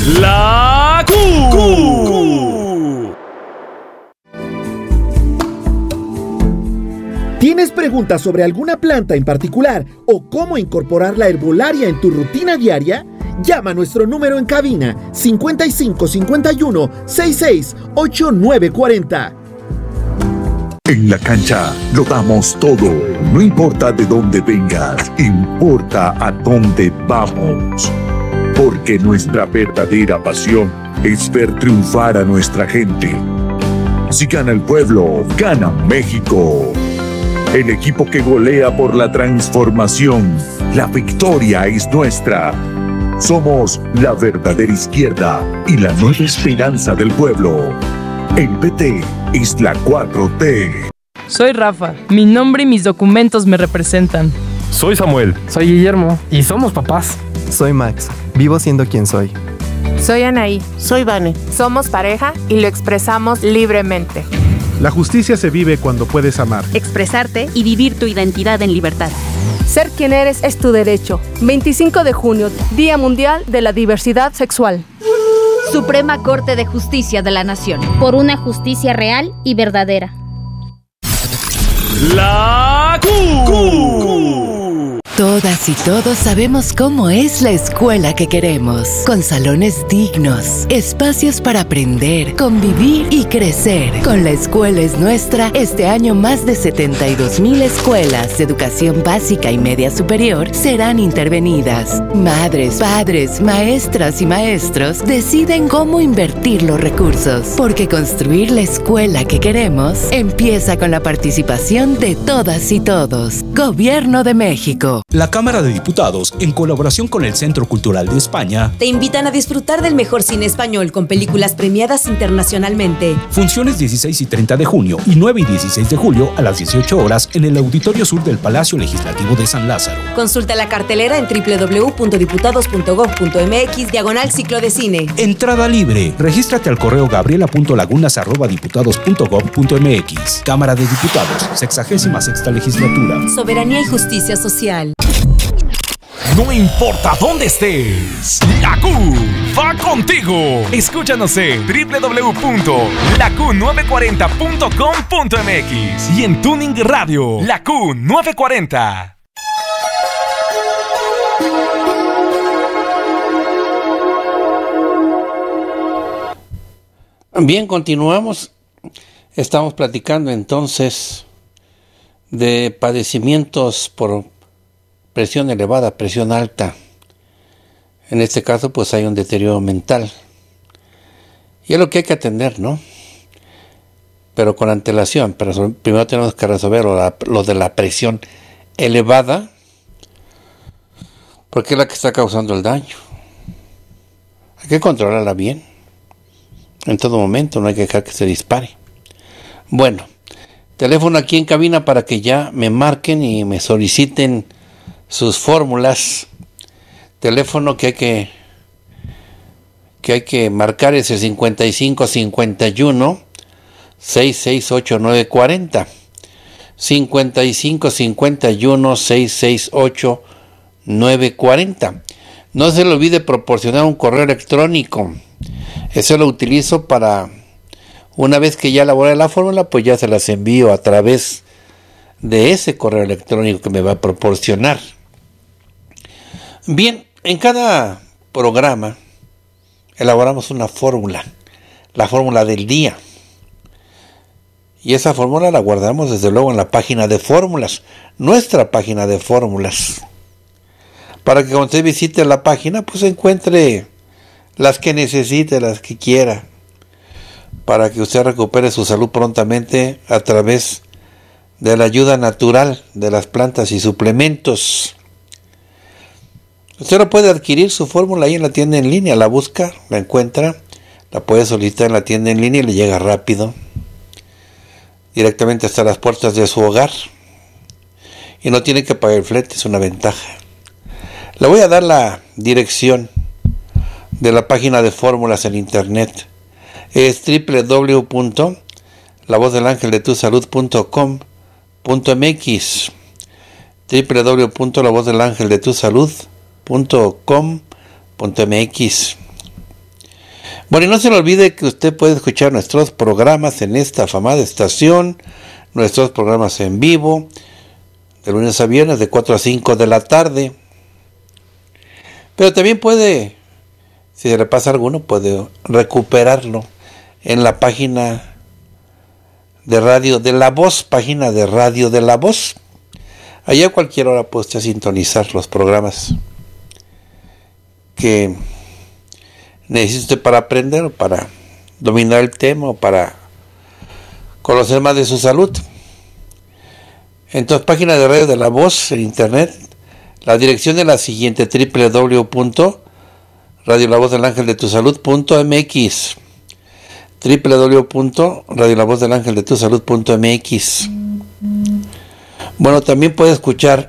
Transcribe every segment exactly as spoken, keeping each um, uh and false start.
La Q. Q. ¿Tienes preguntas sobre alguna planta en particular o cómo incorporar la herbolaria en tu rutina diaria? Llama a nuestro número en cabina cincuenta y cinco cincuenta y uno sesenta y seis ochenta y nueve cuarenta. En la cancha lo damos todo. No importa de dónde vengas, importa a dónde vamos. Porque nuestra verdadera pasión es ver triunfar a nuestra gente. Si gana el pueblo, gana México. El equipo que golea por la transformación. La victoria es nuestra. Somos la verdadera izquierda y la nueva esperanza del pueblo. El P T es la cuatro T. Soy Rafa. Mi nombre y mis documentos me representan. Soy Samuel. Soy Guillermo. Y somos papás. Soy Max. Vivo siendo quien soy. Soy Anaí. Soy Vane. Somos pareja y lo expresamos libremente. La justicia se vive cuando puedes amar, expresarte y vivir tu identidad en libertad. Ser quien eres es tu derecho. veinticinco de junio, Día Mundial de la Diversidad Sexual. Suprema Corte de Justicia de la Nación. Por una justicia real y verdadera. La Q. Q. Todas y todos sabemos cómo es la escuela que queremos, con salones dignos, espacios para aprender, convivir y crecer. Con La Escuela es Nuestra, este año más de setenta y dos mil escuelas de educación básica y media superior serán intervenidas. Madres, padres, maestras y maestros deciden cómo invertir los recursos, porque construir la escuela que queremos empieza con la participación de todas y todos. Gobierno de México. La Cámara de Diputados, en colaboración con el Centro Cultural de España, te invitan a disfrutar del mejor cine español con películas premiadas internacionalmente. Funciones dieciséis y treinta de junio y nueve y dieciséis de julio a las dieciocho horas en el Auditorio Sur del Palacio Legislativo de San Lázaro. Consulta la cartelera en doble u doble u doble u punto diputados punto gob punto eme equis diagonal ciclo de cine. Entrada libre. Regístrate al correo gabriela punto lagunas arroba diputados punto gob punto eme equis. Cámara de Diputados, sexagésima sexta legislatura. Soberanía y justicia social. No importa dónde estés, la Q va contigo. Escúchanos en doble u doble u doble u punto la q nueve cuarenta punto com punto eme equis y en Tuning Radio, La Q nueve cuarenta. Bien, continuamos. Estamos platicando entonces de padecimientos por presión elevada, presión alta. En este caso, pues hay un deterioro mental. Y es lo que hay que atender, ¿no? Pero con antelación. Pero primero tenemos que resolver lo, la, lo de la presión elevada, porque es la que está causando el daño. Hay que controlarla bien. En todo momento, no hay que dejar que se dispare. Bueno, teléfono aquí en cabina para que ya me marquen y me soliciten sus fórmulas. Teléfono que hay que que hay que marcar es el cincuenta y cinco cincuenta y uno sesenta y seis ochenta y nueve cuarenta. cincuenta y cinco cincuenta y uno sesenta y seis ochenta y nueve cuarenta. No se le olvide proporcionar un correo electrónico. Eso lo utilizo para, una vez que ya elaboré la fórmula, pues ya se las envío a través de ese correo electrónico que me va a proporcionar. Bien, en cada programa elaboramos una fórmula, la fórmula del día. Y esa fórmula la guardamos desde luego en la página de fórmulas, nuestra página de fórmulas. Para que cuando usted visite la página, pues encuentre las que necesite, las que quiera, para que usted recupere su salud prontamente a través de la ayuda natural de las plantas y suplementos. Usted no puede adquirir su fórmula ahí en la tienda en línea, la busca, la encuentra, la puede solicitar en la tienda en línea y le llega rápido, directamente hasta las puertas de su hogar, y no tiene que pagar el flete, es una ventaja. Le voy a dar la dirección de la página de fórmulas en internet. Es doble u doble u doble u punto la voz del ángel de tu salud punto com punto eme equis. doble u doble u doble u punto la voz del ángel de tu salud punto com punto eme equis. Bueno, y no se le olvide que usted puede escuchar nuestros programas en esta afamada estación, nuestros programas en vivo, de lunes a viernes de cuatro a cinco de la tarde. Pero también puede, si se le pasa alguno, puede recuperarlo en la página de Radio de la Voz, página de Radio de la Voz. Allá a cualquier hora puede usted sintonizar los programas que necesite usted para aprender, o para dominar el tema, o para conocer más de su salud. Entonces, página de Radio de la Voz en internet, la dirección es la siguiente: doble u doble u doble u punto radio la voz del ángel de tu salud punto m x, doble u doble u doble u punto radio la voz del ángel de tu salud punto m x. Bueno, también puede escuchar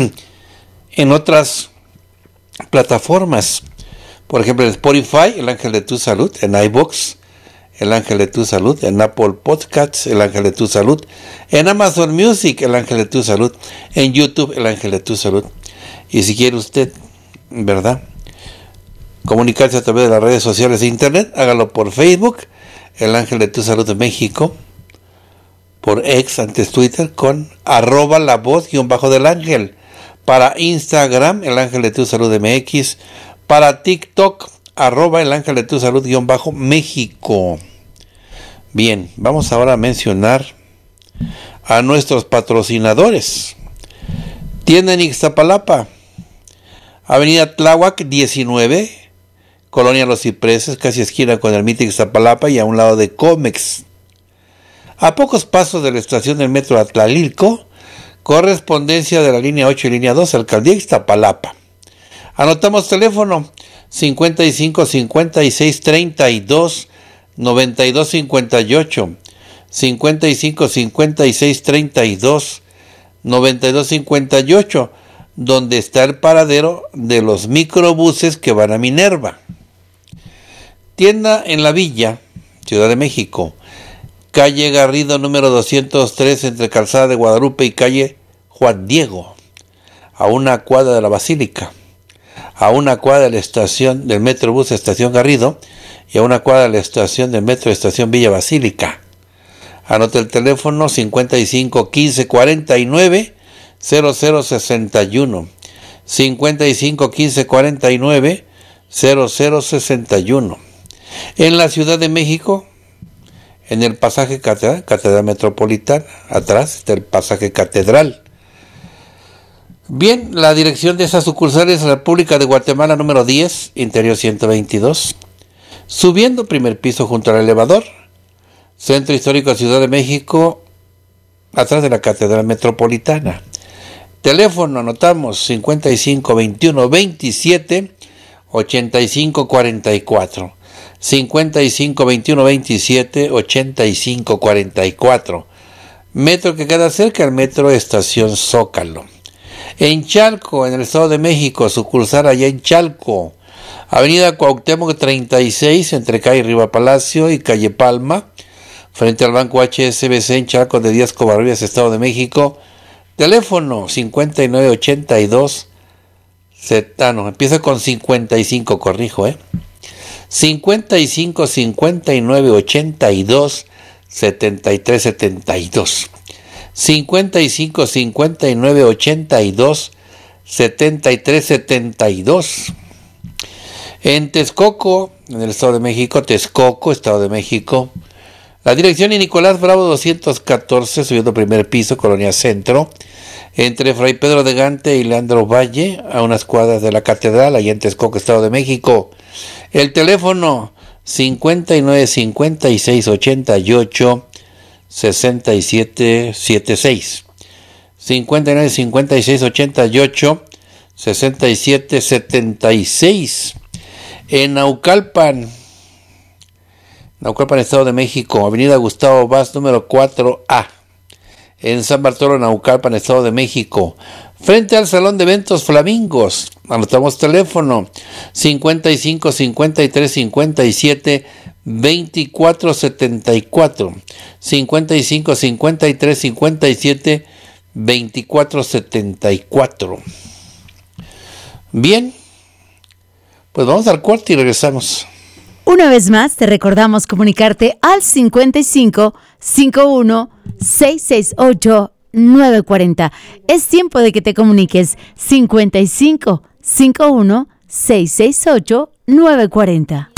en otras plataformas, por ejemplo en Spotify, El Ángel de tu Salud, en iVoox, El Ángel de tu Salud, en Apple Podcasts, El Ángel de tu Salud, en Amazon Music, El Ángel de tu Salud, en YouTube, El Ángel de tu Salud. Y si quiere usted, ¿verdad?, comunicarse a través de las redes sociales de internet, hágalo por Facebook, El Ángel de tu Salud de México, por X, antes Twitter, con arroba la voz guión bajo del ángel, para Instagram, El Ángel de tu Salud M X, para TikTok, arroba El Ángel de tu Salud guión bajo México. Bien, vamos ahora a mencionar a nuestros patrocinadores. Tienda en Ixtapalapa, Avenida Tláhuac diecinueve, Colonia Los Cipreses, casi esquina con Ermita Ixtapalapa y a un lado de Comex. A pocos pasos de la estación del metro Atlalilco, correspondencia de la línea ocho y línea dos, Alcaldía Ixtapalapa. Anotamos teléfono cincuenta y cinco, cincuenta y seis, treinta y dos, noventa y dos, cincuenta y ocho, cincuenta y cinco, cincuenta y seis, treinta y dos, noventa y dos, cincuenta y ocho, donde está el paradero de los microbuses que van a Minerva. Tienda en La Villa, Ciudad de México, calle Garrido número doscientos tres, entre Calzada de Guadalupe y calle Juan Diego, a una cuadra de la Basílica, a una cuadra de la estación del Metrobús Estación Garrido y a una cuadra de la estación del Metro Estación Villa Basílica. Anote el teléfono cincuenta y cinco, quince, cuarenta y nueve, cero cero sesenta y uno, cincuenta y cinco, quince, cuarenta y nueve, cero cero sesenta y uno. En la Ciudad de México, en el pasaje Catedral, Catedral Metropolitana, atrás está el pasaje Catedral. Bien, la dirección de esa sucursal es República de Guatemala número diez, interior ciento veintidós. Subiendo primer piso junto al elevador, Centro Histórico Ciudad de México, atrás de la Catedral Metropolitana. Teléfono, anotamos, cincuenta y cinco, veintiuno, veintisiete, ochenta y cinco, cuarenta y cuatro. cincuenta y cinco, veintiuno, veintisiete, ochenta y cinco, cuarenta y cuatro. Metro que queda cerca al Metro Estación Zócalo. En Chalco, en el Estado de México, sucursal allá en Chalco, Avenida Cuauhtémoc treinta y seis, entre calle Riva Palacio y calle Palma, frente al Banco H S B C en Chalco de Díaz Covarrubias, Estado de México. Teléfono cincuenta y nueve, ochenta y dos, ah, no, empieza con cincuenta y cinco, corrijo, eh. cincuenta y cinco, cincuenta y nueve, ochenta y dos, setenta y tres, setenta y dos. cincuenta y cinco, cincuenta y nueve, ochenta y dos, setenta y tres, setenta y dos. En Texcoco, en el Estado de México, Texcoco, Estado de México, la dirección es Nicolás Bravo doscientos catorce, subiendo primer piso, Colonia Centro, entre Fray Pedro de Gante y Leandro Valle, a unas cuadras de la Catedral, allá en Texcoco, Estado de México. El teléfono cincuenta y nueve, cincuenta y seis, ochenta y ocho, sesenta y siete, setenta y seis. cincuenta y nueve, cincuenta y seis, ochenta y ocho, sesenta y siete, setenta y seis. En Naucalpan, Naucalpan, Estado de México, Avenida Gustavo Vaz, número cuatro A. En San Bartolo, Naucalpan, Estado de México, frente al Salón de Eventos Flamingos. Anotamos teléfono cincuenta y cinco, cincuenta y tres, cincuenta y siete, veinticuatro, setenta y cuatro. cincuenta y cinco, cincuenta y tres, cincuenta y siete, veinticuatro, setenta y cuatro. Bien, pues vamos al corte y regresamos. Una vez más, te recordamos comunicarte al cincuenta y cinco, cincuenta y uno, seiscientos sesenta y ocho, novecientos cuarenta. Es tiempo de que te comuniques cincuenta y cinco, cincuenta y uno, seiscientos sesenta y ocho, novecientos cuarenta.